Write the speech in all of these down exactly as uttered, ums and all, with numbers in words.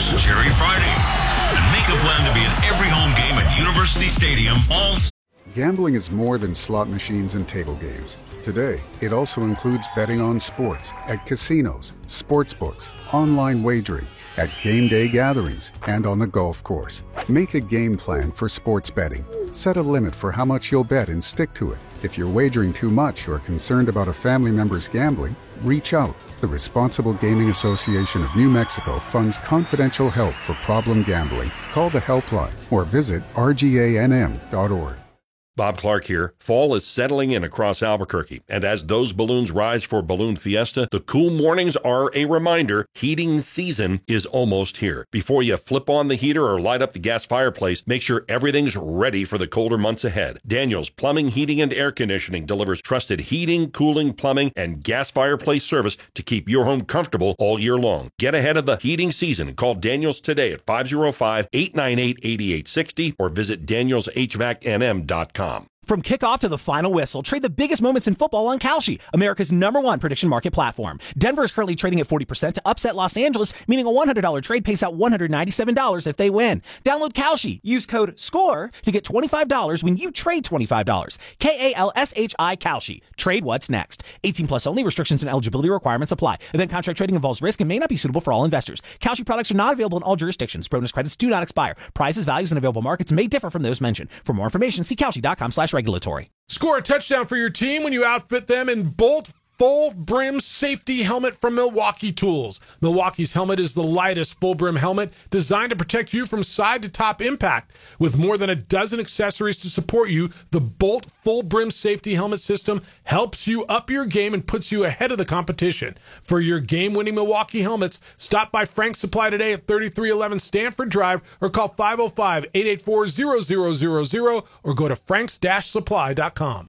this Cherry Friday. And make a plan to be at every home game at University Stadium all Gambling is more than slot machines and table games. Today, it also includes betting on sports, at casinos, sports books, online wagering, at game day gatherings, and on the golf course. Make a game plan for sports betting. Set a limit for how much you'll bet and stick to it. If you're wagering too much or concerned about a family member's gambling, reach out. The Responsible Gaming Association of New Mexico funds confidential help for problem gambling. Call the helpline or visit r g a n m dot org. Bob Clark here. Fall is settling in across Albuquerque, and as those balloons rise for Balloon Fiesta, the cool mornings are a reminder heating season is almost here. Before you flip on the heater or light up the gas fireplace, make sure everything's ready for the colder months ahead. Daniels Plumbing, Heating, and Air Conditioning delivers trusted heating, cooling, plumbing, and gas fireplace service to keep your home comfortable all year long. Get ahead of the heating season and call Daniels today at five oh five, eight nine eight, eight eight six oh or visit daniels h v a c n m dot com. From kickoff to the final whistle, trade the biggest moments in football on Kalshi, America's number one prediction market platform. Denver is currently trading at forty percent to upset Los Angeles, meaning a one hundred dollars trade pays out one hundred ninety-seven dollars if they win. Download Kalshi. Use code SCORE to get twenty-five dollars when you trade twenty-five dollars. K A L S H I Kalshi. Trade what's next. eighteen plus only. Restrictions and eligibility requirements apply. Event contract trading involves risk and may not be suitable for all investors. Kalshi products are not available in all jurisdictions. Bonus credits do not expire. Prices, values, and available markets may differ from those mentioned. For more information, see Kalshi.com slash regulatory. Score a touchdown for your team when you outfit them in Bolt Full Brim Safety Helmet from Milwaukee Tools. Milwaukee's helmet is the lightest full brim helmet designed to protect you from side to top impact. With more than a dozen accessories to support you, the Bolt Full Brim Safety Helmet system helps you up your game and puts you ahead of the competition. For your game-winning Milwaukee helmets, stop by Frank's Supply today at thirty-three eleven Stanford Drive or call five oh five, eight eight four, zero zero zero zero or go to franks dash supply dot com.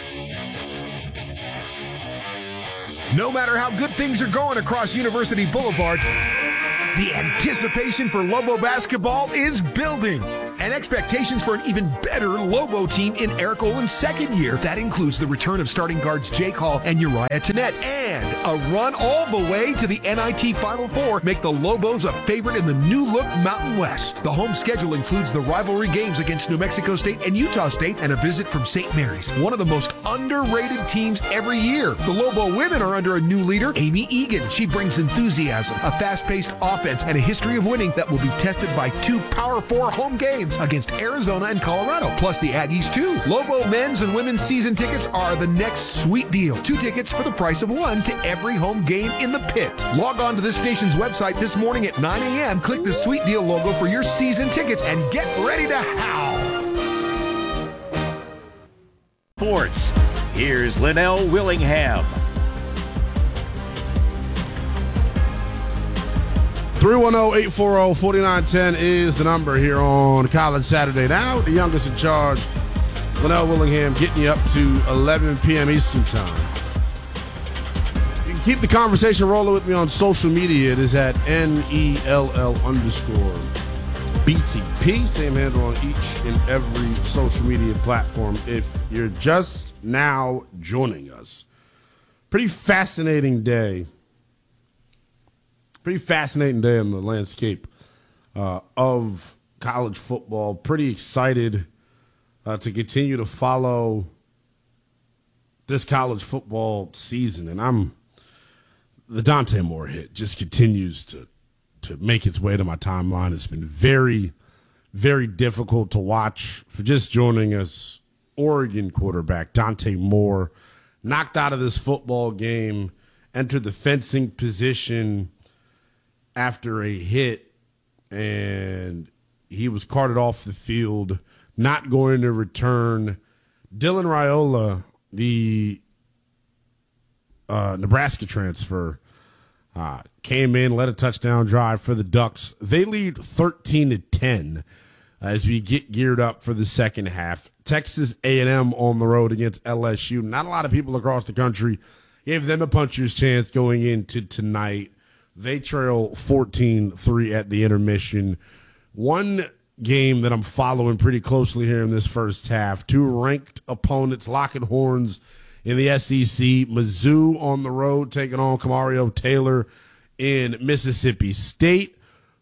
No matter how good things are going across University Boulevard, the anticipation for Lobo basketball is building. And expectations for an even better Lobo team in Eric Olin's second year. That includes the return of starting guards Jake Hall and Uriah Tenet, and a run all the way to the N I T Final Four make the Lobos a favorite in the new-look Mountain West. The home schedule includes the rivalry games against New Mexico State and Utah State and a visit from Saint Mary's, one of the most underrated teams every year. The Lobo women are under a new leader, Amy Egan. She brings enthusiasm, a fast-paced offense, and a history of winning that will be tested by two Power Four home games against Arizona and Colorado, plus the Aggies too. Lobo men's and women's season tickets are the next sweet deal. Two tickets for the price of one to every home game in the pit. Log on to this station's website this morning at nine a.m. Click the sweet deal logo for your season tickets and get ready to howl. Sports. Here's Linnell Willingham. three one zero, eight four zero, four nine one zero is the number here on College Saturday. Now, the youngest in charge, Linnell Willingham, getting you up to eleven p.m. Eastern Time. You can keep the conversation rolling with me on social media. It is at N E L L underscore B T P. Same handle on each and every social media platform. If you're just now joining us, pretty fascinating day. Pretty fascinating day in the landscape uh, of college football. Pretty excited uh, to continue to follow this college football season. And I'm the Dante Moore hit just continues to to make its way to my timeline. It's been very, very difficult to watch. For just joining us, Oregon quarterback Dante Moore knocked out of this football game, entered the fencing position after a hit, and he was carted off the field, not going to return. Dylan Raiola, the uh, Nebraska transfer, uh, came in, led a touchdown drive for the Ducks. They lead thirteen to ten as we get geared up for the second half. Texas A and M on the road against L S U. Not a lot of people across the country gave them a puncher's chance going into tonight. They trail fourteen three at the intermission. One game that I'm following pretty closely here in this first half. Two ranked opponents locking horns in the S E C. Mizzou on the road taking on Camario Taylor in Mississippi State.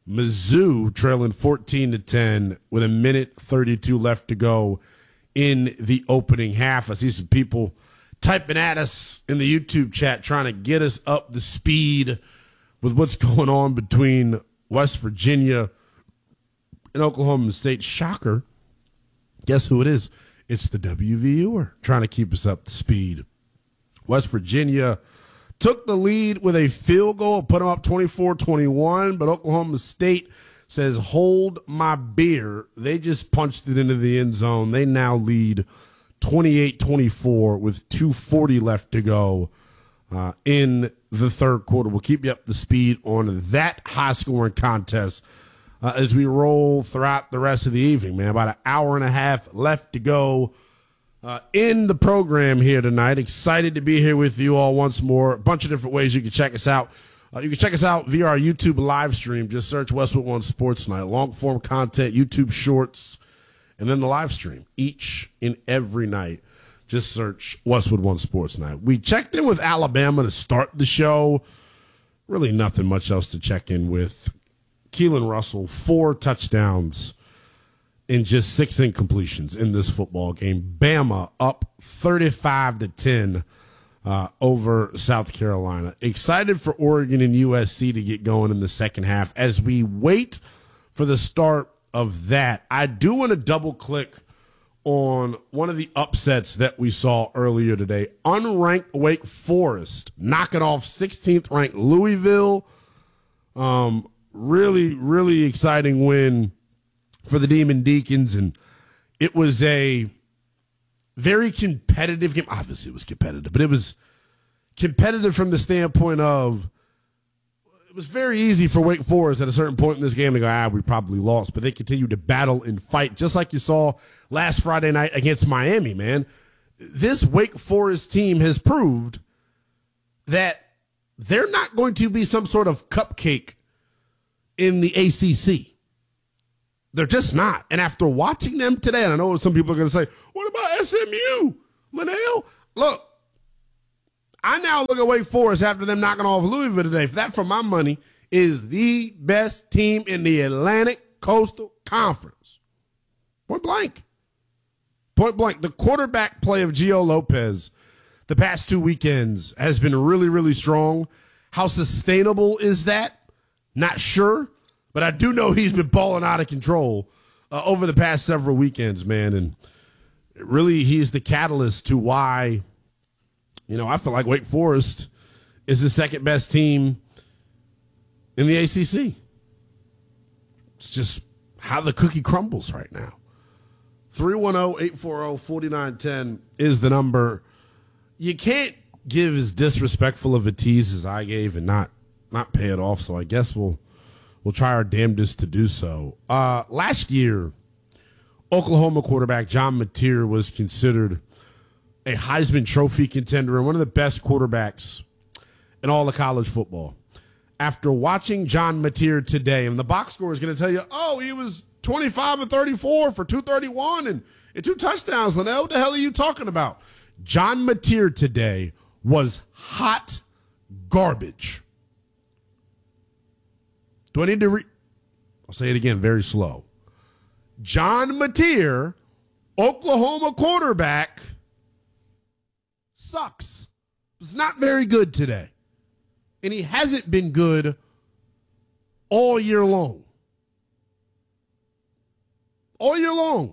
Mizzou trailing fourteen to ten with a minute thirty-two left to go in the opening half. I see some people typing at us in the YouTube chat trying to get us up the speed with what's going on between West Virginia and Oklahoma State. Shocker. Guess who it is? It's the W V Uer trying to keep us up to speed. West Virginia took the lead with a field goal, put them up twenty-four twenty-one, but Oklahoma State says, hold my beer. They just punched it into the end zone. They now lead twenty-eight twenty-four with two forty left to go uh, in the third quarter. We'll keep you up to speed on that high-scoring contest uh, as we roll throughout the rest of the evening, man. About an hour and a half left to go Uh, in the program here tonight. Excited to be here with you all once more. A bunch of different ways you can check us out. Uh, you can check us out via our YouTube live stream. Just search Westwood One Sports Night. Long form content, YouTube shorts, and then the live stream each and every night. Just search Westwood One Sports Night. We checked in with Alabama to start the show. Really nothing much else to check in with. Keelan Russell, four touchdowns in just six incompletions in this football game. Bama up thirty-five to ten uh, over South Carolina. Excited for Oregon and U S C to get going in the second half. As we wait for the start of that, I do want to double click on one of the upsets that we saw earlier today. Unranked Wake Forest knocking off sixteenth ranked Louisville. Um, really, really exciting win for the Demon Deacons, and it was a very competitive game. Obviously, it was competitive, but it was competitive from the standpoint of it was very easy for Wake Forest at a certain point in this game to go, ah, we probably lost, but they continued to battle and fight, just like you saw last Friday night against Miami, man. This Wake Forest team has proved that they're not going to be some sort of cupcake in the A C C. They're just not. And after watching them today, and I know some people are going to say, what about S M U? Linnell? Look, I now look at Wake Forest after them knocking off Louisville today. That, for my money, is the best team in the Atlantic Coastal Conference. Point blank. Point blank. The quarterback play of Gio Lopez the past two weekends has been really, really strong. How sustainable is that? Not sure. But I do know he's been balling out of control uh, over the past several weekends, man. And really, he's the catalyst to why, you know, I feel like Wake Forest is the second best team in the A C C. It's just how the cookie crumbles right now. three one zero, eight four zero, four nine one zero is the number. You can't give as disrespectful of a tease as I gave and not, not pay it off, so I guess we'll We'll try our damnedest to do so. Uh, last year, Oklahoma quarterback John Mateer was considered a Heisman Trophy contender and one of the best quarterbacks in all of college football. After watching John Mateer today, and the box score is going to tell you, oh, he was twenty-five and thirty-four for two thirty-one and, and two touchdowns. Linnell, what the hell are you talking about? John Mateer today was hot garbage. Do I need to re- I'll say it again very slow. John Mateer, Oklahoma quarterback, sucks. It's not very good today. And he hasn't been good all year long. All year long.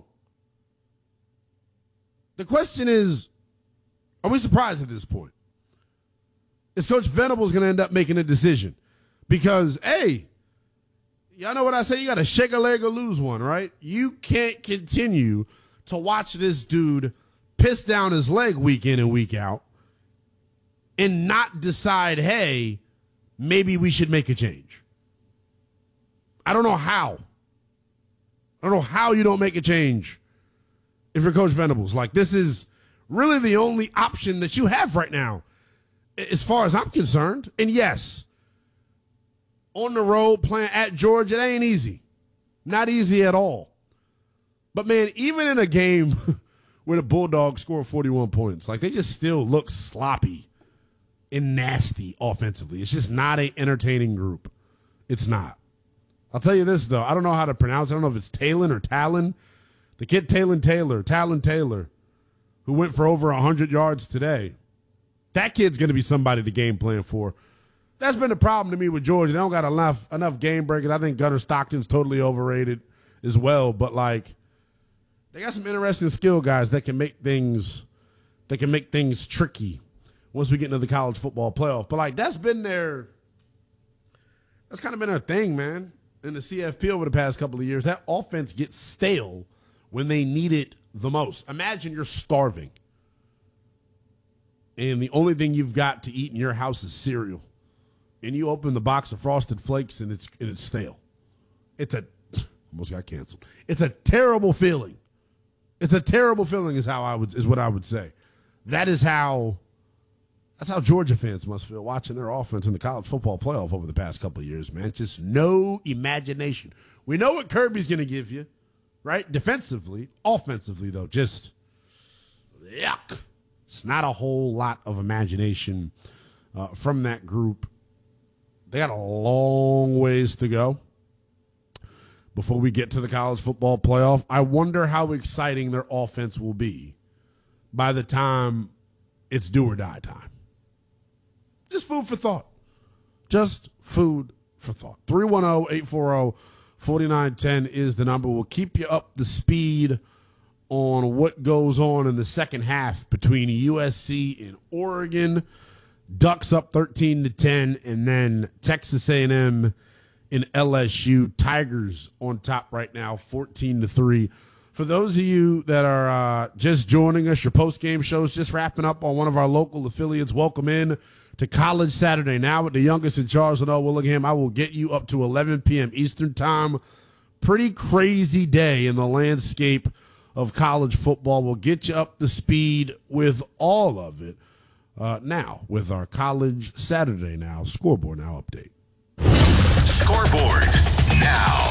The question is, are we surprised at this point? Is Coach Venables going to end up making a decision? Because, hey, y'all know what I say? You got to shake a leg or lose one, right? You can't continue to watch this dude piss down his leg week in and week out and not decide, hey, maybe we should make a change. I don't know how. I don't know how you don't make a change if you're Coach Venables. Like, this is really the only option that you have right now, as far as I'm concerned. And yes, on the road, playing at Georgia, it ain't easy. Not easy at all. But, man, even in a game where the Bulldogs score forty-one points, like, they just still look sloppy and nasty offensively. It's just not an entertaining group. It's not. I'll tell you this, though. I don't know how to pronounce it. I don't know if it's Talon or Talon. The kid Talon Taylor, Talon Taylor, who went for over one hundred yards today. That kid's going to be somebody to game plan for. That's been the problem to me with Georgia. They don't got enough enough game breakers. I think Gunnar Stockton's totally overrated as well. But, like, they got some interesting skill guys that can make things that can make things tricky once we get into the college football playoff. But, like, that's been their – that's kind of been their thing, man, in the C F P over the past couple of years. That offense gets stale when they need it the most. Imagine you're starving, and the only thing you've got to eat in your house is cereal. And you open the box of Frosted Flakes, and it's and it's stale. It's a almost got canceled. It's a terrible feeling. It's a terrible feeling is how I would is what I would say. That is how that's how Georgia fans must feel watching their offense in the college football playoff over the past couple of years, man. Just no imagination. We know what Kirby's going to give you, right? Defensively, offensively though, just yuck. It's not a whole lot of imagination uh, from that group. They got a long ways to go before we get to the college football playoff. I wonder how exciting their offense will be by the time it's do or die time. Just food for thought. Just food for thought. three one zero, eight four zero, four nine one zero is the number. We'll keep you up to speed on what goes on in the second half between U S C and Oregon. Ducks up thirteen to ten, and then Texas A and M and L S U. Tigers on top right now, fourteen to three. For those of you that are uh, just joining us, your post-game show's just wrapping up on one of our local affiliates. Welcome in to College Saturday Now with the youngest in Charles and Willingham. I will get you up to eleven p.m. Eastern time. Pretty crazy day in the landscape of college football. We'll get you up to speed with all of it. Uh, now, with our College Saturday Now Scoreboard Now update. Scoreboard Now.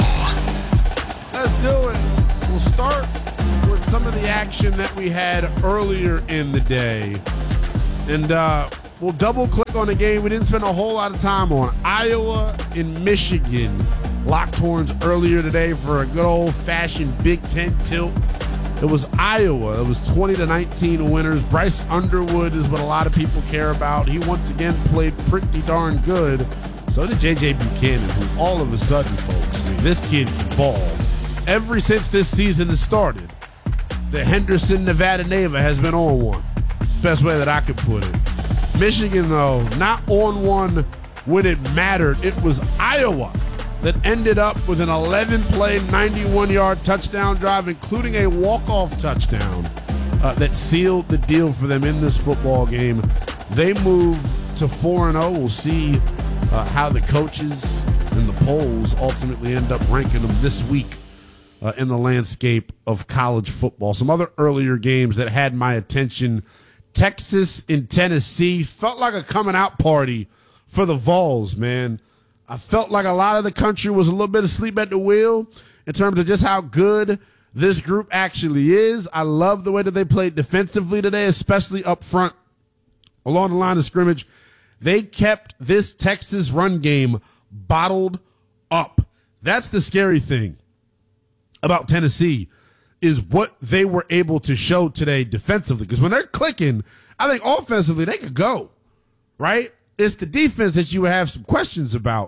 Let's do it. We'll start with some of the action that we had earlier in the day. And uh, we'll double click on the game we didn't spend a whole lot of time on. Iowa and Michigan locked horns earlier today for a good old-fashioned Big Ten tilt. It was Iowa. It was twenty to nineteen winners. Bryce Underwood is what a lot of people care about. He once again played pretty darn good. So did J J Buchanan, who all of a sudden, folks, I mean, this kid can ball. Ever since this season has started, the Henderson Nevada Neva has been on one. Best way that I could put it. Michigan, though, not on one when it mattered. It was Iowa that ended up with an eleven-play, ninety-one-yard touchdown drive, including a walk-off touchdown uh, that sealed the deal for them in this football game. They move to four and oh. We'll see uh, how the coaches and the polls ultimately end up ranking them this week uh, in the landscape of college football. Some other earlier games that had my attention. Texas and Tennessee felt like a coming-out party for the Vols, man. I felt like a lot of the country was a little bit asleep at the wheel in terms of just how good this group actually is. I love the way that they played defensively today, especially up front along the line of scrimmage. They kept this Texas run game bottled up. That's the scary thing about Tennessee is what they were able to show today defensively. Because when they're clicking, I think offensively they could go, right? It's the defense that you have some questions about.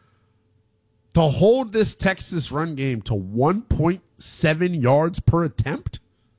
To hold this Texas run game to one point seven yards per attempt,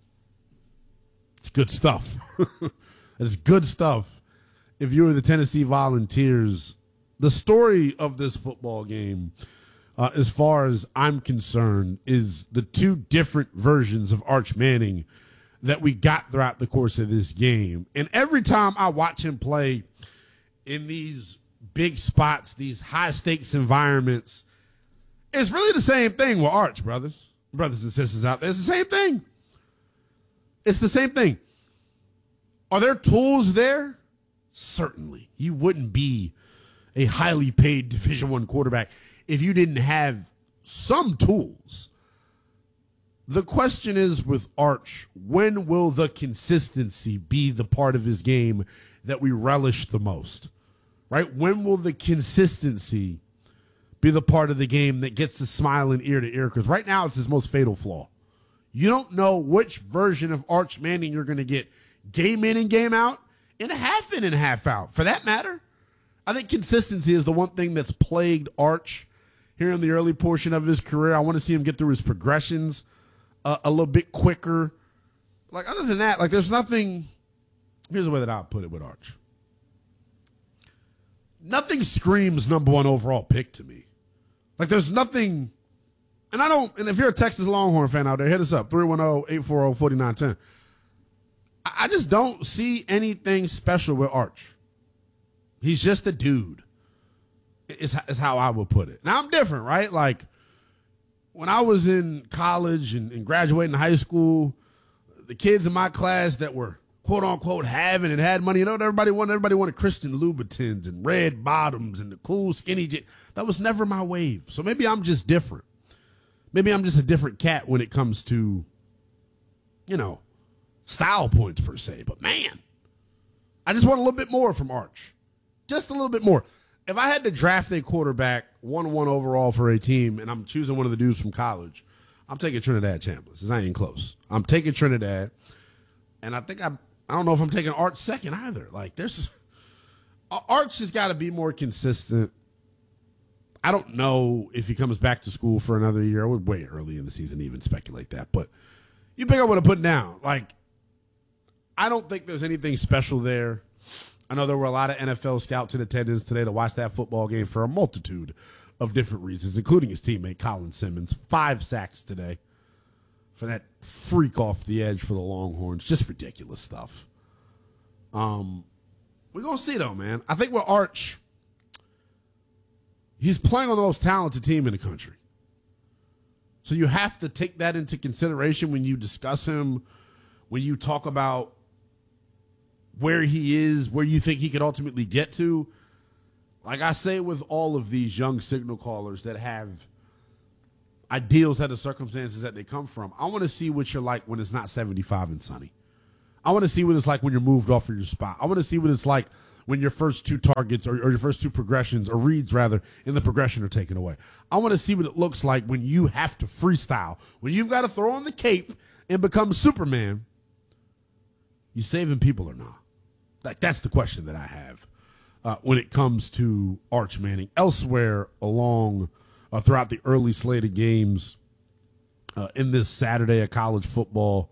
it's good stuff. It's good stuff. If you were the Tennessee Volunteers, the story of this football game, uh, as far as I'm concerned, is the two different versions of Arch Manning that we got throughout the course of this game. And every time I watch him play in these big spots, these high-stakes environments, it's really the same thing with Arch, brothers, brothers and sisters out there. It's the same thing. It's the same thing. Are there tools there? Certainly. You wouldn't be a highly paid Division One quarterback if you didn't have some tools. The question is with Arch, when will the consistency be the part of his game that we relish the most? Right? When will the consistency be the part of the game that gets the smiling ear to ear, because right now it's his most fatal flaw. You don't know which version of Arch Manning you're going to get game in and game out, and a half in and half out, for that matter. I think consistency is the one thing that's plagued Arch here in the early portion of his career. I want to see him get through his progressions uh, a little bit quicker. Like, other than that, like, there's nothing. Here's the way that I'll put it with Arch. Nothing screams number one overall pick to me. Like, there's nothing. And I don't. And if you're a Texas Longhorn fan out there, hit us up, three one zero, eight four zero, four nine one zero. I just don't see anything special with Arch. He's just a dude, is, is how I would put it. Now, I'm different, right? Like, when I was in college and, and graduating high school, the kids in my class that were quote-unquote having and had money, you know what everybody wanted? Everybody wanted Christian Louboutins and red bottoms and the cool skinny jeans. That was never my wave. So maybe I'm just different. Maybe I'm just a different cat when it comes to, you know, style points per se. But, man, I just want a little bit more from Arch. Just a little bit more. If I had to draft a quarterback one one overall for a team and I'm choosing one of the dudes from college, I'm taking Trinidad Chambliss. This ain't even close. I'm taking Trinidad, and I think I'm, I don't know if I'm taking Arch second either. Like, there's Arch has got to be more consistent. I don't know if he comes back to school for another year. I would wait early in the season to even speculate that. But you pick up what I'm putting down. Like, I don't think there's anything special there. I know there were a lot of N F L scouts in attendance today to watch that football game for a multitude of different reasons, including his teammate Colin Simmons. Five sacks today for that freak off the edge for the Longhorns. Just ridiculous stuff. Um, we're going to see, though, man. I think with Arch, he's playing on the most talented team in the country. So you have to take that into consideration when you discuss him, when you talk about where he is, where you think he could ultimately get to. Like I say with all of these young signal callers that have ideals out of circumstances that they come from, I want to see what you're like when it's not seventy-five and sunny. I want to see what it's like when you're moved off of your spot. I want to see what it's like when your first two targets or, or your first two progressions, or reads rather, in the progression are taken away. I want to see what it looks like when you have to freestyle, when you've got to throw on the cape and become Superman. You saving people or not? Like, that's the question that I have uh, when it comes to Arch Manning. Elsewhere along uh, throughout the early slate of games uh, in this Saturday of college football,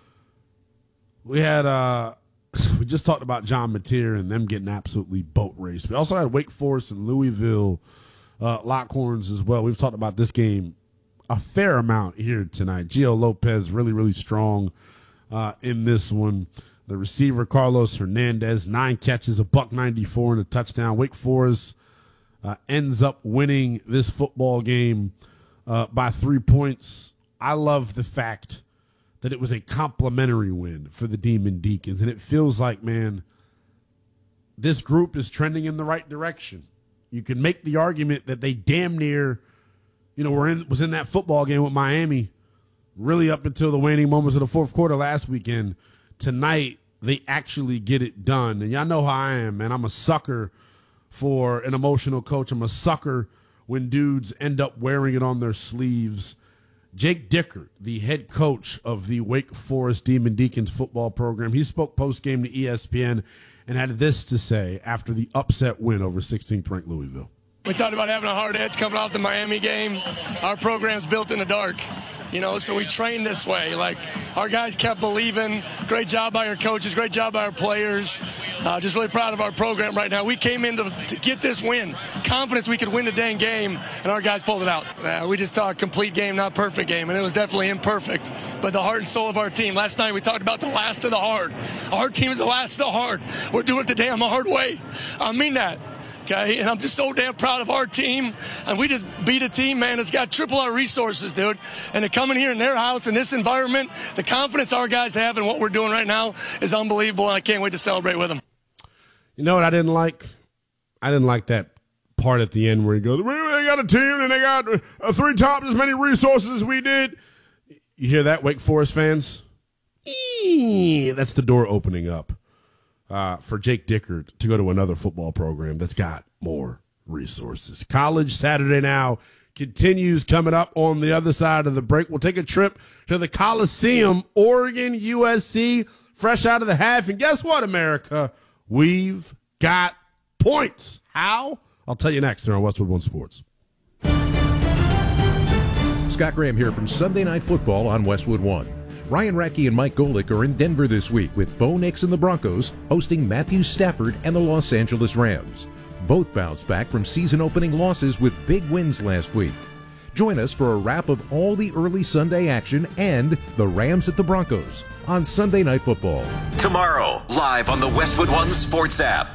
we had uh, we just talked about John Mateer and them getting absolutely boat raced. We also had Wake Forest and Louisville uh, Lockhorns as well. We've talked about this game a fair amount here tonight. Gio Lopez really, really strong uh, in this one. The receiver, Carlos Hernandez, nine catches, a buck ninety-four and a touchdown. Wake Forest uh, ends up winning this football game uh, by three points. I love the fact that it was a complimentary win for the Demon Deacons, and it feels like, man, this group is trending in the right direction. You can make the argument that they damn near, you know, were in was in that football game with Miami really up until the waning moments of the fourth quarter last weekend. Tonight, they actually get it done. And y'all know how I am, man. I'm a sucker for an emotional coach. I'm a sucker when dudes end up wearing it on their sleeves. Jake Dickert, the head coach of the Wake Forest Demon Deacons football program, he spoke post-game to E S P N and had this to say after the upset win over sixteenth-ranked Louisville. We talked about having a hard edge coming off the Miami game. Our program's built in the dark. You know, so we train this way. Like, our guys kept believing. Great job by our coaches. Great job by our players. Uh, just really proud of our program right now. We came in to, to get this win. Confidence we could win the dang game, and our guys pulled it out. Uh, we just talked complete game, not perfect game, and it was definitely imperfect. But the heart and soul of our team. Last night we talked about the last of the hard. Our team is the last of the hard. We're doing it the damn hard way. I mean that. Okay, and I'm just so damn proud of our team. And we just beat a team, man, that's got triple our resources, dude. And to come in here in their house in this environment, the confidence our guys have in what we're doing right now is unbelievable, and I can't wait to celebrate with them. You know what I didn't like? I didn't like that part at the end where he goes, well, they got a team and they got uh, three times as many resources as we did. You hear that, Wake Forest fans? Eee, that's the door opening up. Uh, for Jake Dickert to go to another football program that's got more resources. College Saturday Now continues coming up on the other side of the break. We'll take a trip to the Coliseum, Oregon, U S C, fresh out of the half. And guess what, America? We've got points. How? I'll tell you next here on Westwood One Sports. Scott Graham here from Sunday Night Football on Westwood One. Ryan Radke and Mike Golick are in Denver this week with Bo Nix and the Broncos hosting Matthew Stafford and the Los Angeles Rams. Both bounced back from season-opening losses with big wins last week. Join us for a wrap of all the early Sunday action and the Rams at the Broncos on Sunday Night Football. Tomorrow, live on the Westwood One Sports app.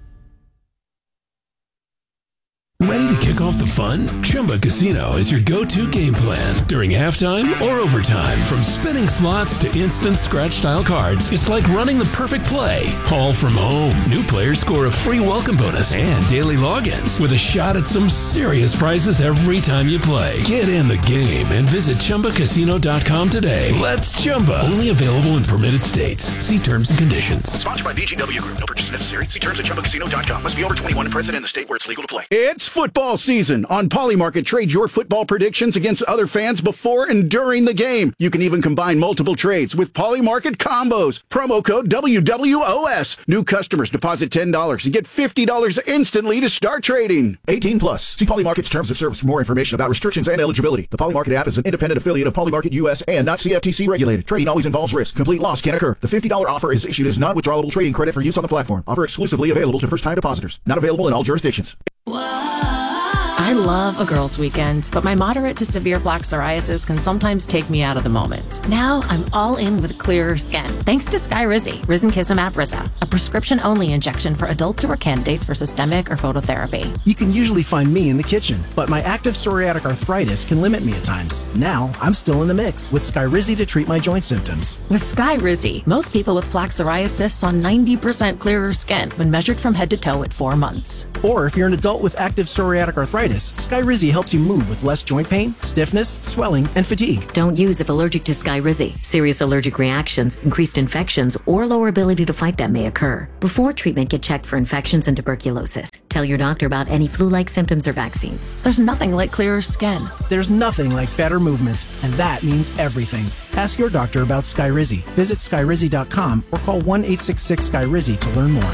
Ready to kick off the fun? Chumba Casino is your go-to game plan during halftime or overtime. From spinning slots to instant scratch-style cards, it's like running the perfect play, all from home. New players score a free welcome bonus and daily logins with a shot at some serious prizes every time you play. Get in the game and visit Chumba Casino dot com today. Let's Chumba. Only available in permitted states. See terms and conditions. Sponsored by B G W Group. No purchase necessary. See terms at Chumba Casino dot com. Must be over twenty-one and present in the state where it's legal to play. It's football season. On Polymarket, trade your football predictions against other fans before and during the game. You can even combine multiple trades with Polymarket combos. Promo code W W O S. New customers deposit ten dollars and get fifty dollars instantly to start trading. eighteen plus. See Polymarket's terms of service for more information about restrictions and eligibility. The Polymarket app is an independent affiliate of Polymarket U S and not C F T C regulated. Trading always involves risk. Complete loss can occur. The fifty dollars offer is issued as non-withdrawable trading credit for use on the platform. Offer exclusively available to first-time depositors. Not available in all jurisdictions. I love a girls' weekend, but my moderate to severe plaque psoriasis can sometimes take me out of the moment. Now I'm all in with clearer skin, thanks to Skyrizi, Risankizumab Risa, a prescription-only injection for adults who are candidates for systemic or phototherapy. You can usually find me in the kitchen, but my active psoriatic arthritis can limit me at times. Now I'm still in the mix with Skyrizi to treat my joint symptoms. With Skyrizi, most people with plaque psoriasis saw ninety percent clearer skin when measured from head to toe at four months. Or if you're an adult with active psoriatic arthritis, Skyrizi helps you move with less joint pain, stiffness, swelling, and fatigue. Don't use if allergic to Skyrizi. Serious allergic reactions, increased infections, or lower ability to fight them may occur. Before treatment, get checked for infections and tuberculosis. Tell your doctor about any flu-like symptoms or vaccines. There's nothing like clearer skin. There's nothing like better movement, and that means everything. Ask your doctor about Skyrizi. Visit Skyrizi dot com or call one eight six six Sky Rizi to learn more.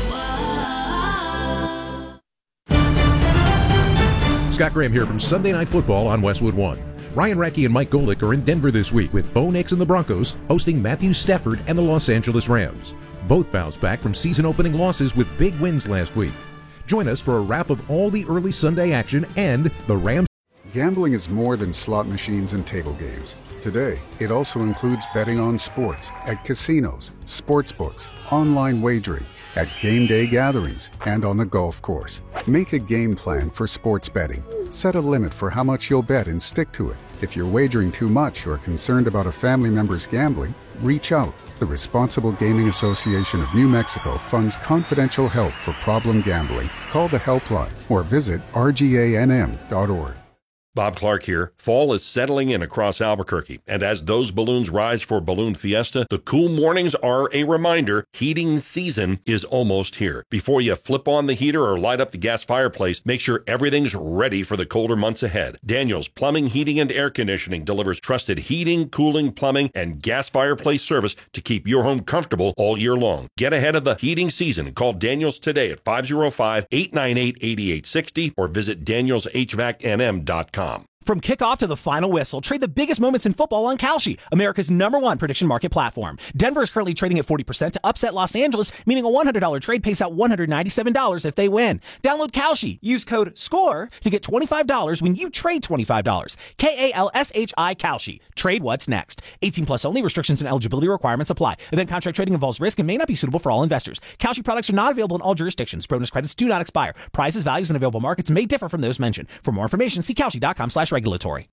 Scott Graham here from Sunday Night Football on Westwood One. Ryan Radke and Mike Golick are in Denver this week with Bo Nix and the Broncos hosting Matthew Stafford and the Los Angeles Rams. Both bounced back from season-opening losses with big wins last week. Join us for a wrap of all the early Sunday action and the Rams. Gambling is more than slot machines and table games. Today, it also includes betting on sports at casinos, sports books, online wagering, at game day gatherings, and on the golf course. Make a game plan for sports betting. Set a limit for how much you'll bet and stick to it. If you're wagering too much or concerned about a family member's gambling, reach out. The Responsible Gaming Association of New Mexico funds confidential help for problem gambling. Call the helpline or visit R G A N M dot org. Bob Clark here. Fall is settling in across Albuquerque, and as those balloons rise for Balloon Fiesta, the cool mornings are a reminder heating season is almost here. Before you flip on the heater or light up the gas fireplace, make sure everything's ready for the colder months ahead. Daniels Plumbing, Heating, and Air Conditioning delivers trusted heating, cooling, plumbing, and gas fireplace service to keep your home comfortable all year long. Get ahead of the heating season. Call Daniels today at five oh five, eight nine eight, eight eight six oh or visit daniels h vac n m dot com. From kickoff to the final whistle, trade the biggest moments in football on Kalshi, America's number one prediction market platform. Denver is currently trading at forty percent to upset Los Angeles, meaning a one hundred dollars trade pays out one hundred ninety-seven dollars if they win. Download Kalshi. Use code SCORE to get twenty-five dollars when you trade twenty-five dollars. K A L S H I Kalshi. Trade what's next. eighteen plus only. Restrictions and eligibility requirements apply. Event contract trading involves risk and may not be suitable for all investors. Kalshi products are not available in all jurisdictions. Bonus credits do not expire. Prices, values, and available markets may differ from those mentioned. For more information, see Kalshi dot com slash regulatory.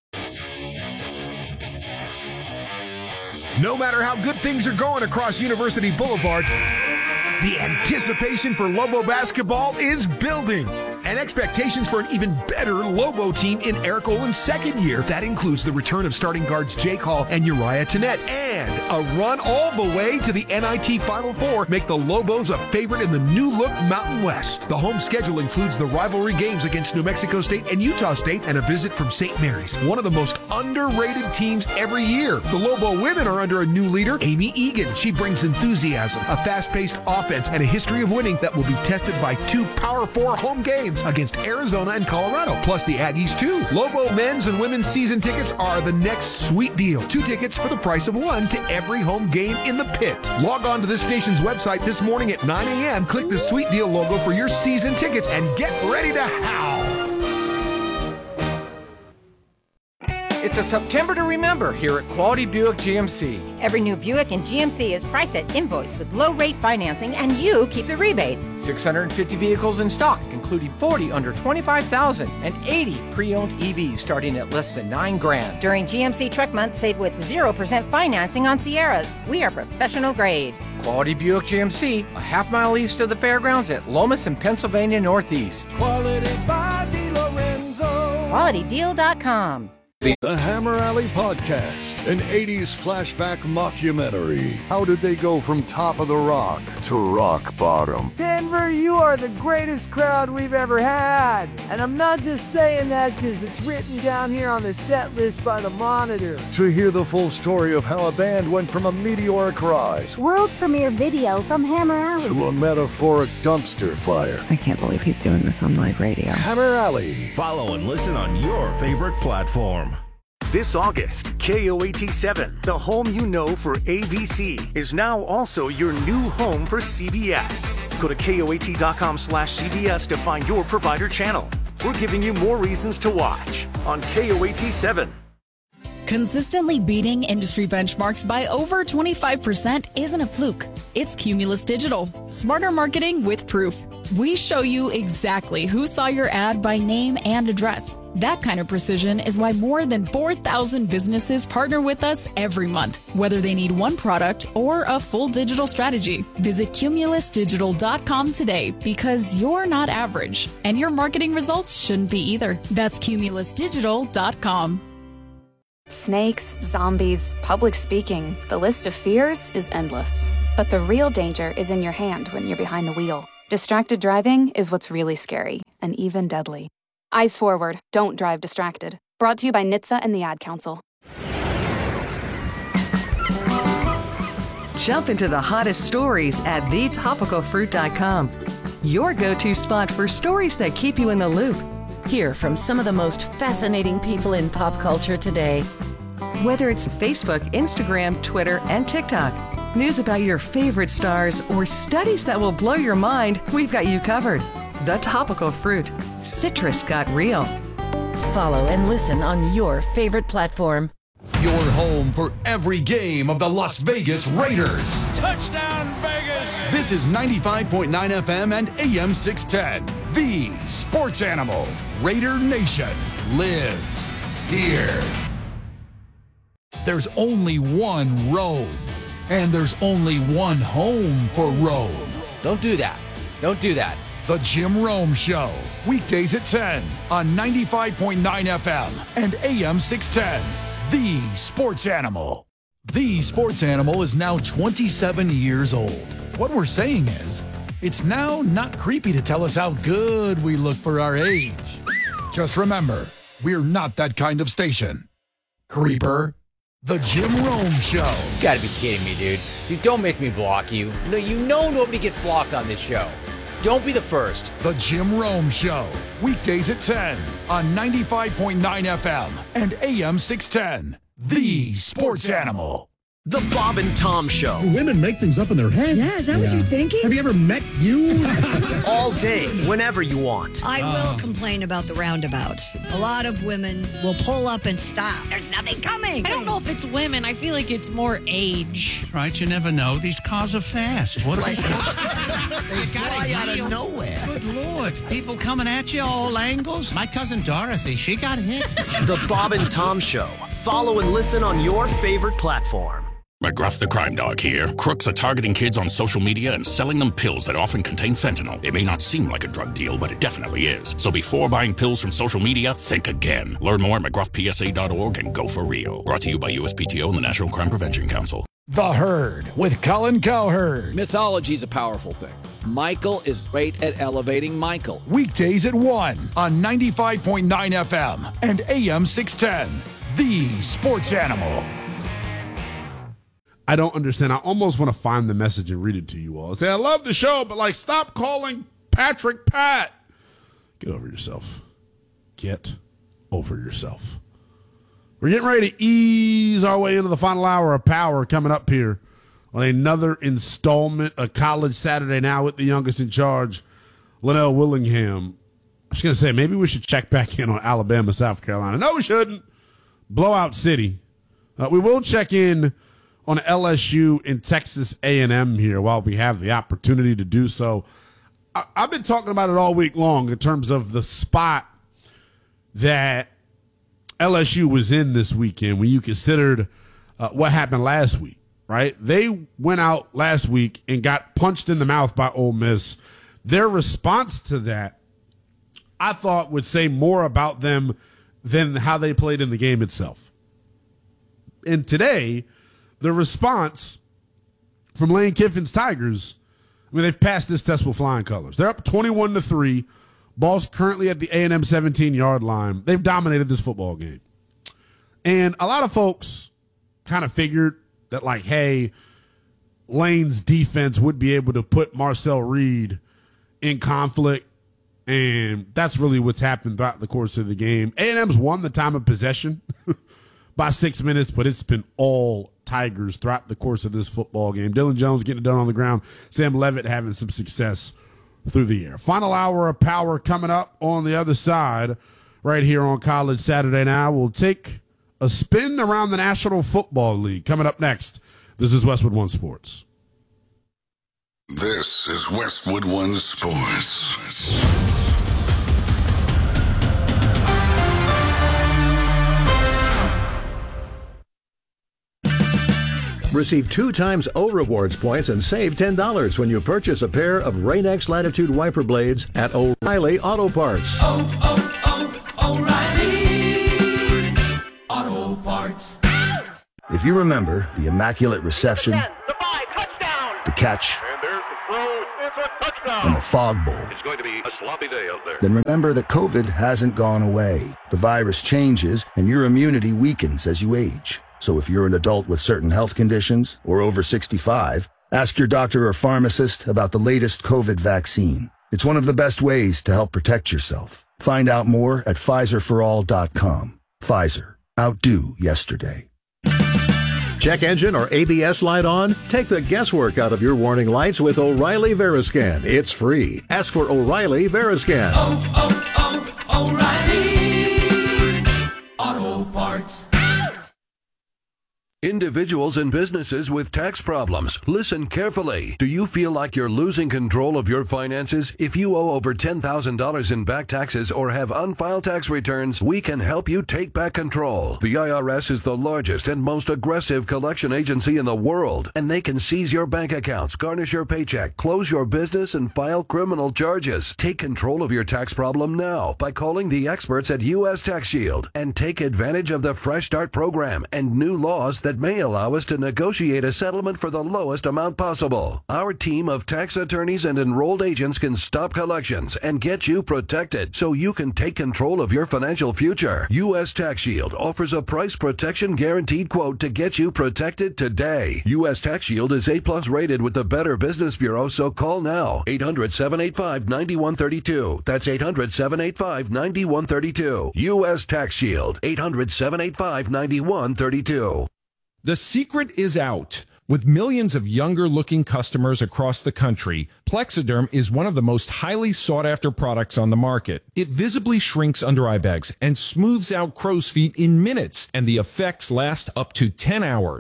No matter how good things are going across University Boulevard, the anticipation for Lobo basketball is building. And expectations for an even better Lobo team in Eric Olin's second year. That includes the return of starting guards Jake Hall and Uriah Tenet. And a run all the way to the N I T Final Four make the Lobos a favorite in the new-look Mountain West. The home schedule includes the rivalry games against New Mexico State and Utah State and a visit from Saint Mary's, one of the most underrated teams every year. The Lobo women are under a new leader, Amy Egan. She brings enthusiasm, a fast-paced offense, and a history of winning that will be tested by two Power Four home games against Arizona and Colorado, plus the Aggies too. Lobo men's and women's season tickets are the next sweet deal. Two tickets for the price of one to every home game in the pit. Log on to this station's website this morning at nine a.m. Click the sweet deal logo for your season tickets and get ready to howl. It's a September to remember here at Quality Buick G M C. Every new Buick in G M C is priced at invoice with low rate financing, and you keep the rebates. six hundred fifty vehicles in stock, including forty under twenty-five thousand and eighty pre-owned E Vs starting at less than nine grand. During G M C Truck Month, save with zero percent financing on Sierras. We are professional grade. Quality Buick G M C, a half mile east of the fairgrounds at Lomas and Pennsylvania Northeast. Quality by DeLorenzo. Quality Deal dot com. The Hammer Alley Podcast, an eighties flashback mockumentary. How did they go from top of the rock to rock bottom? Denver, you are the greatest crowd we've ever had. And I'm not just saying that because it's written down here on the set list by the Monitor. To hear the full story of how a band went from a meteoric rise, world premiere video from Hammer Alley, to a metaphoric dumpster fire. I can't believe he's doing this on live radio. Hammer Alley. Follow and listen on your favorite platform. This August, K O A T seven, the home you know for A B C, is now also your new home for C B S. Go to K O A T dot com slash C B S to find your provider channel. We're giving you more reasons to watch on K O A T seven. Consistently beating industry benchmarks by over twenty-five percent isn't a fluke. It's Cumulus Digital. Smarter marketing with proof. We show you exactly who saw your ad by name and address. That kind of precision is why more than four thousand businesses partner with us every month, whether they need one product or a full digital strategy. Visit Cumulus Digital dot com today because you're not average, and your marketing results shouldn't be either. That's Cumulus Digital dot com. Snakes, zombies, public speaking, the list of fears is endless. But the real danger is in your hand when you're behind the wheel. Distracted driving is what's really scary and even deadly. Eyes forward, don't drive distracted. Brought to you by N H T S A and the Ad Council. Jump into the hottest stories at the topical fruit dot com. Your go-to spot for stories that keep you in the loop. Hear from some of the most fascinating people in pop culture today. Whether it's Facebook, Instagram, Twitter, and TikTok, news about your favorite stars, or studies that will blow your mind, we've got you covered. The Topical Fruit. Citrus got real. Follow and listen on your favorite platform. Your home for every game of the Las Vegas Raiders. Touchdown, Vegas! This is ninety-five point nine F M and A M six ten. The Sports Animal. Raider Nation lives here. There's only one Rome, and there's only one home for Rome. Don't do that. Don't do that. The Jim Rome Show, weekdays at ten on ninety-five point nine F M and A M six ten. The Sports Animal. The Sports Animal is now twenty-seven years old. What we're saying is, it's now not creepy to tell us how good we look for our age. Just remember, we're not that kind of station. Creeper. The Jim Rome Show. You gotta be kidding me, dude. Dude, don't make me block you. No, you know nobody gets blocked on this show. Don't be the first. The Jim Rome Show. Weekdays at ten on ninety-five point nine F M and A M six ten. The Sports Animal. The Bob and Tom Show. Women make things up in their head. Yeah, is that yeah. what you're thinking? Have you ever met you? All day, whenever you want. I will complain about the roundabouts. A lot of women will pull up and stop. There's nothing coming. I don't know if it's women. I feel like it's more age. Right, you never know. These cars are fast. What are they fly out of nowhere. Good Lord. People coming at you all angles. My cousin Dorothy, she got hit. The Bob and Tom Show. Follow and listen on your favorite platform. McGruff the Crime Dog here. Crooks are targeting kids on social media and selling them pills that often contain fentanyl. It may not seem like a drug deal, but it definitely is. So before buying pills from social media, think again. Learn more at McGruff P S A dot org and go for real. Brought to you by U S P T O and the National Crime Prevention Council. The Herd with Colin Cowherd. Mythology is a powerful thing. Michael is great at elevating Michael. Weekdays at one on ninety-five point nine F M and A M six ten. The Sports Animal. I don't understand. I almost want to find the message and read it to you all. Say, I love the show, but like, stop calling Patrick Pat. Get over yourself. Get over yourself. We're getting ready to ease our way into the final hour of Power coming up here on another installment of College Saturday Now with the youngest in charge, Linnell Willingham. I was going to say, maybe we should check back in on Alabama, South Carolina. No, we shouldn't. Blowout City. Uh, we will check in on L S U and Texas A and M here while we have the opportunity to do so. I, I've been talking about it all week long in terms of the spot that L S U was in this weekend when you considered uh, what happened last week, right? They went out last week and got punched in the mouth by Ole Miss. Their response to that, I thought, would say more about them than how they played in the game itself. And today, the response from Lane Kiffin's Tigers, I mean, they've passed this test with flying colors. They're up twenty-one to three. Ball's currently at the A and M seventeen-yard line. They've dominated this football game. And a lot of folks kind of figured that, like, hey, Lane's defense would be able to put Marcel Reed in conflict, and that's really what's happened throughout the course of the game. A and M's won the time of possession by six minutes, but it's been all Tigers throughout the course of this football game. Dylan Jones getting it done on the ground. Sam Levitt having some success through the air. Final hour of Power coming up on the other side right here on College Saturday Now. We'll take a spin around the National Football League. Coming up next, this is Westwood One Sports. This is Westwood One Sports. Receive two times O Rewards points and save ten dollars when you purchase a pair of Rain-X Latitude wiper blades at O'Reilly Auto Parts. Oh, oh, oh, O'Reilly Auto Parts. If you remember the Immaculate Reception, ten, the five, touchdown. The catch, And there's the throw. It's a touchdown. and the Fog Bowl, It's going to be a sloppy day out there. then remember that COVID hasn't gone away. The virus changes and your immunity weakens as you age. So if you're an adult with certain health conditions or over sixty-five, ask your doctor or pharmacist about the latest COVID vaccine. It's one of the best ways to help protect yourself. Find out more at Pfizer for all dot com. Pfizer. Outdo yesterday. Check engine or A B S light on? Take the guesswork out of your warning lights with O'Reilly Veriscan. It's free. Ask for O'Reilly Veriscan. Oh, oh, oh, O'Reilly Auto Parts. Individuals and businesses with tax problems, listen carefully. Do you feel like you're losing control of your finances? If you owe over ten thousand dollars in back taxes or have unfiled tax returns, we can help you take back control. The I R S is the largest and most aggressive collection agency in the world, and they can seize your bank accounts, garnish your paycheck, close your business, and file criminal charges. Take control of your tax problem now by calling the experts at U S Tax Shield and take advantage of the Fresh Start program and new laws that may allow us to negotiate a settlement for the lowest amount possible. Our team of tax attorneys and enrolled agents can stop collections and get you protected so you can take control of your financial future. U S Tax Shield offers a price protection guaranteed quote to get you protected today. U S Tax Shield is A plus rated with the Better Business Bureau, so call now. eight hundred, seven eight five, nine one three two. That's eight hundred, seven eight five, nine one three two. U S Tax Shield. eight hundred, seven eight five, nine one three two. The secret is out. With millions of younger-looking customers across the country, Plexiderm is one of the most highly sought-after products on the market. It visibly shrinks under-eye bags and smooths out crow's feet in minutes, and the effects last up to ten hours.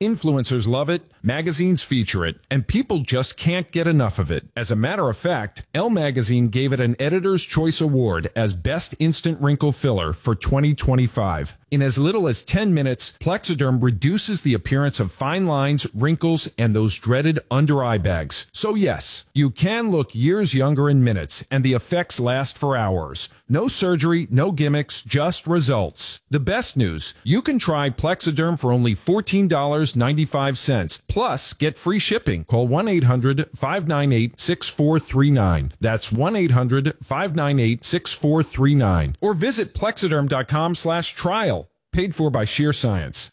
Influencers love it, magazines feature it, and people just can't get enough of it. As a matter of fact, Elle Magazine gave it an Editor's Choice Award as Best Instant Wrinkle Filler for twenty twenty-five. In as little as ten minutes, Plexiderm reduces the appearance of fine lines, wrinkles, and those dreaded under-eye bags. So yes, you can look years younger in minutes, and the effects last for hours. No surgery, no gimmicks, just results. The best news, you can try Plexiderm for only fourteen dollars and ninety-five cents. Plus, get free shipping. Call one eight hundred, five nine eight, six four three nine. That's one eight hundred, five nine eight, six four three nine. Or visit plexiderm.com slash trial. Paid for by Sheer Science.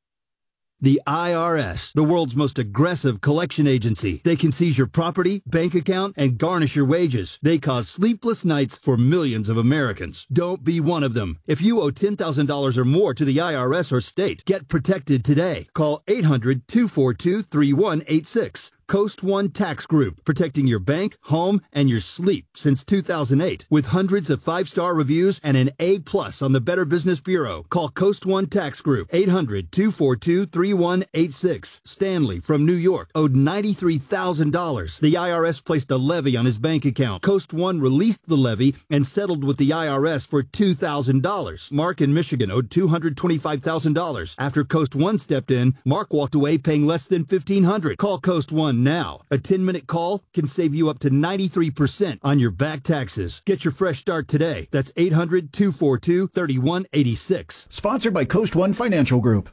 The I R S, the world's most aggressive collection agency. They can seize your property, bank account, and garnish your wages. They cause sleepless nights for millions of Americans. Don't be one of them. If you owe ten thousand dollars or more to the I R S or state, get protected today. Call eight hundred, two four two, three one eight six. Coast One Tax Group, protecting your bank, home, and your sleep since two thousand eight. With hundreds of five-star reviews and an A plus on the Better Business Bureau. Call Coast One Tax Group, eight hundred, two four two, three one eight six. Stanley from New York owed ninety-three thousand dollars. The I R S placed a levy on his bank account. Coast One released the levy and settled with the I R S for two thousand dollars. Mark in Michigan owed two hundred twenty-five thousand dollars. After Coast One stepped in, Mark walked away paying less than fifteen hundred dollars. Call Coast One now. A ten-minute call can save you up to ninety-three percent on your back taxes. Get your fresh start today. That's eight hundred, two four two, three one eight six. Sponsored by Coast One Financial Group.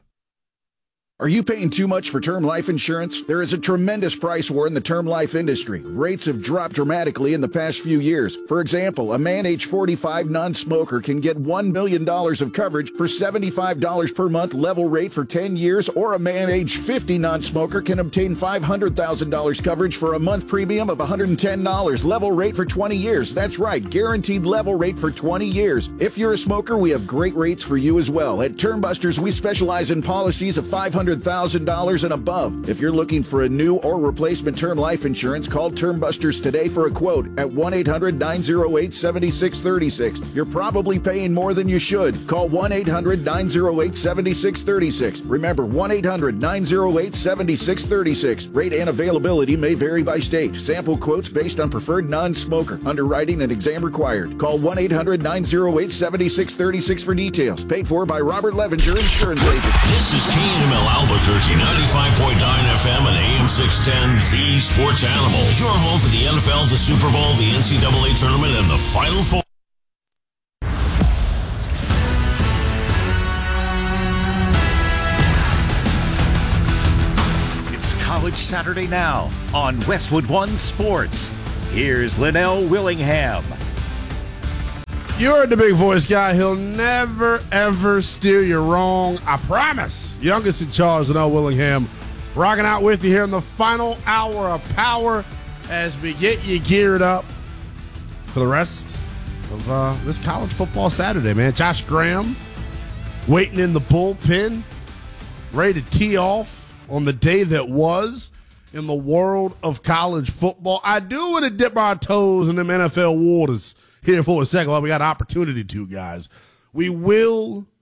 Are you paying too much for term life insurance? There is a tremendous price war in the term life industry. Rates have dropped dramatically in the past few years. For example, a man age forty-five non-smoker can get one million dollars of coverage for seventy-five dollars per month level rate for ten years, or a man age fifty non-smoker can obtain five hundred thousand dollars coverage for a month premium of one hundred ten dollars level rate for twenty years. That's right, guaranteed level rate for twenty years. If you're a smoker, we have great rates for you as well. At Term Busters, we specialize in policies of five hundred thousand dollars and above. If you're looking for a new or replacement term life insurance, call Term Busters today for a quote at one eight hundred, nine oh eight, seven six three six. You're probably paying more than you should. Call one eight hundred, nine oh eight, seven six three six. Remember, one eight hundred, nine oh eight, seven six three six. Rate and availability may vary by state. Sample quotes based on preferred non-smoker. Underwriting and exam required. Call one eight hundred, nine oh eight, seven six three six for details. Paid for by Robert Levinger Insurance Agent. This is K N M L Albuquerque, ninety-five point nine F M and A M six ten, the Sports Animal. Your home for the N F L, the Super Bowl, the N C double A Tournament, and the Final Four. It's College Saturday now on Westwood One Sports. Here's Linnell Willingham. You heard the big voice guy. He'll never, ever steer you wrong. I promise. Youngest in charge, Linnell Willingham, rocking out with you here in the final hour of power as we get you geared up for the rest of uh, this college football Saturday, man. Josh Graham waiting in the bullpen, ready to tee off on the day that was in the world of college football. I do want to dip our toes in them N F L waters here for a second while we got an opportunity to, guys. We will